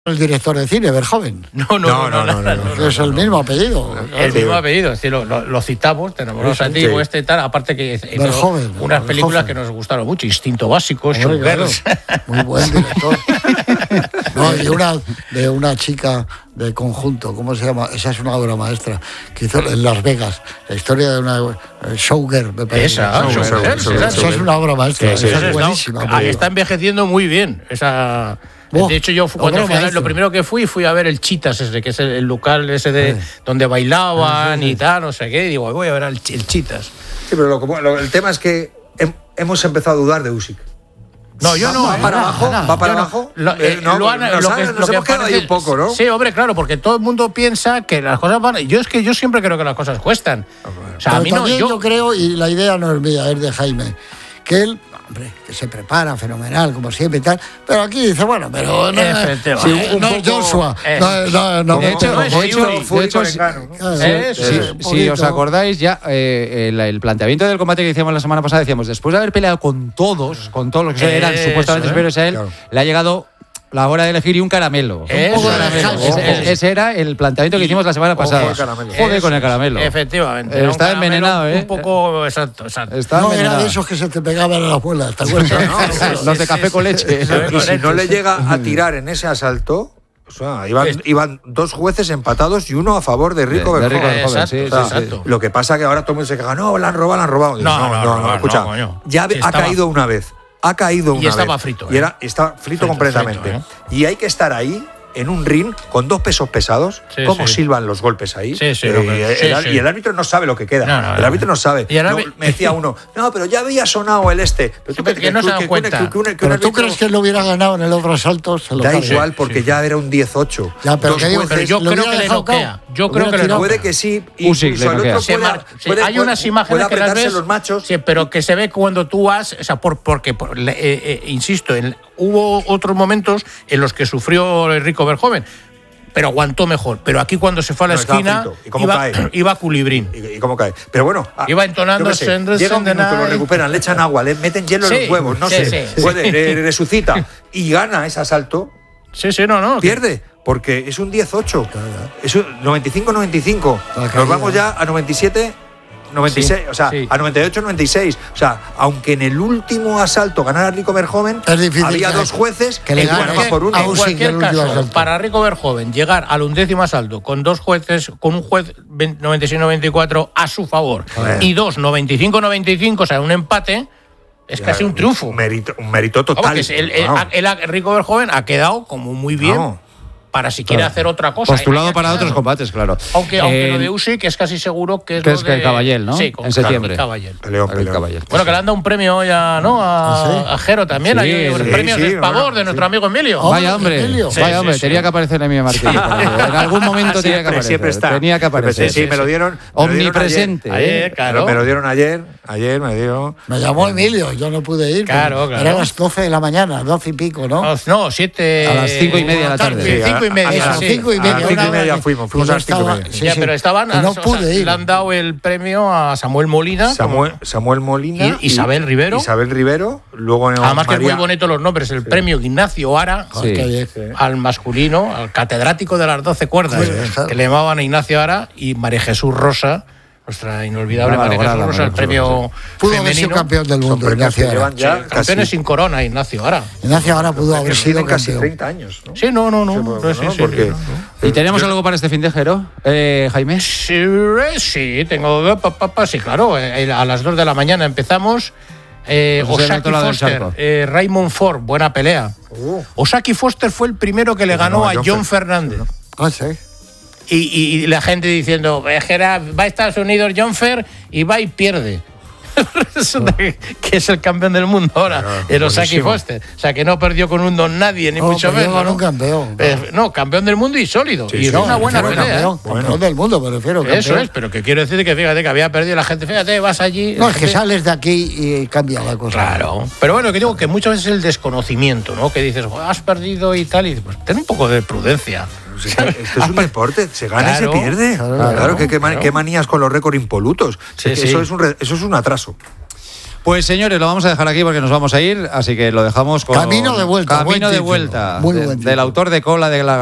el director de cine, Verhoeven. No. Es el mismo apellido. El mismo apellido, es decir, lo citamos, tenemos los antiguos y tal, aparte que Verhoeven, unas películas que nos gustaron mucho, Instinto Básico, Showgirls. Muy buen director. No, y de una chica de Conjunto, ¿cómo se llama? Esa es una obra maestra, que hizo en Las Vegas, la historia de una showgirl, me parece. Esa es una obra maestra, esa es buenísima. Está envejeciendo muy bien, esa... De hecho, yo cuando lo primero que fui a ver el Chitas ese, que es el local ese de donde bailaban y tal, no sé qué, y digo, voy a ver el Chitas. Sí, pero el tema es que hemos empezado a dudar de Usyk. No, yo no. ¿Va para abajo? Nos hemos quedado ahí un poco, ¿no? Sí, hombre, claro, porque todo el mundo piensa que las cosas van... Yo siempre creo que las cosas cuestan. O sea, a mí no... Yo creo, y la idea no es mía, es de Jaime, que él... Hombre, que se prepara fenomenal, como siempre y tal, pero aquí dice, bueno, pero no es Joshua. Si os acordáis, ya el planteamiento del combate que hicimos la semana pasada, decíamos, después de haber peleado con todos los que eran supuestamente superiores a él, le ha llegado la hora de elegir y un caramelo. Ese era el planteamiento que hicimos la semana pasada. Joder con el caramelo. Efectivamente. Está envenenado, Un poco, exacto. No, era de esos que se te pegaban a la muelas, ¿te acuerdas? Los de café con leche. Y si no le llega a tirar en ese asalto... O sea, iban dos jueces empatados y uno a favor de Rico Verhoeven. Exacto. Lo que pasa que ahora todo el mundo se queja, no, la han robado. No, escucha, ya ha caído una vez. Y estaba frito. Y está frito completamente. Y hay que estar ahí, en un ring, con dos pesos pesados, cómo silban los golpes ahí. Y el árbitro no sabe lo que queda. El árbitro no sabe. Me decía uno, no, pero ya había sonado el este. Pero que no se dan cuenta. Pero tú crees que él lo hubiera ganado en el otro asalto. Da igual, porque ya era un 18. Pero yo creo que le noquea. Puede que sí. Hay unas imágenes que las ves, los machos. Sí, pero que se ve cuando tú vas, o sea, porque insisto, hubo otros momentos en los que sufrió Rico Verhoeven, pero aguantó mejor. Pero aquí cuando se fue a la esquina iba culibrín. ¿Y cómo cae? Pero bueno, iba entonando. Llega un minuto, lo recuperan, le echan agua, le meten hielo en los huevos, no sé. Resucita y gana ese asalto. Pierde. Porque es un 18. Es un 95-95. Nos vamos ya a 97. 96, o sea, a 98-96. O sea, aunque en el último asalto ganara Rico Verhoven, había dos jueces que le ganan por uno. En cualquier caso, para Rico Verhoven llegar al 11º asalto con dos jueces, con un juez 96-94 a su favor y dos 95-95, o sea, un empate, es casi un triunfo. Un mérito total. Rico Verhoven ha quedado como muy bien. Para si quiere hacer otra cosa. Postulado para otros combates, claro. Aunque lo de Usyk es casi seguro que es lo de... el Caballel, ¿no? Sí, en septiembre. Peleón. Bueno, que le han dado un premio ya, ¿no? A Jero también. Hay el premio de Pavor de nuestro amigo Emilio. Vaya hombre, tenía que aparecer Emilio Martínez. En algún momento tenía que aparecer. Siempre está. Tenía que aparecer. Sí, me lo dieron. Omnipresente. Ayer, claro. Me lo dieron ayer me dio. Me llamó Emilio, yo no pude ir. Claro. Era a las 12 de la mañana, 12 y pico, ¿no? No, 7... A las 5:30 de la tarde. 5:30. A las 5:30 fuimos a las 5:30. Pero estaban... No pude ir. Le han dado el premio a Samuel Molina. Samuel Molina. Isabel Rivero. Luego además que es muy bonito los nombres. El premio Ignacio Ara, al masculino, al catedrático de las 12 cuerdas, que le llamaban a Ignacio Ara, y María Jesús Rosa, nuestra inolvidable María Jesús Rosa, el premio pudo haber sido campeón del mundo, Ignacio Ara. Campeones sin corona, Ignacio Ara. Ignacio Ara pudo haber sido casi 30 años, ¿no? Sí, no. ¿Y tenemos algo para este fin de Jero, Jaime? Sí, tengo... Sí, claro, a las 2 de la mañana empezamos. Osaki Foster, Raymond Ford, buena pelea. Osaki Foster fue el primero que le ganó a John Fernández. Sí. Y la gente diciendo, va a Estados Unidos John Fer y va y pierde. Resulta que es el campeón del mundo ahora, el Osaki Foster. O sea, que no perdió con un don nadie, ni mucho menos. Ganó un campeón. Campeón del mundo y sólido. Y es una buena pelea. Campeón del mundo, me refiero. Eso es, pero que quiero decir que fíjate que había perdido la gente. Fíjate, vas allí. No, es que sales de aquí y cambia la cosa. Claro. Pero bueno, que digo que muchas veces el desconocimiento, ¿no? Que dices, has perdido y tal, y pues ten un poco de prudencia. Esto es un deporte, se gana y se pierde. Claro, qué manías con los récords impolutos. Eso es un atraso. Pues señores, lo vamos a dejar aquí porque nos vamos a ir, así que lo dejamos con... Camino de vuelta. Camino de vuelta. Muy buen del autor de Cola de la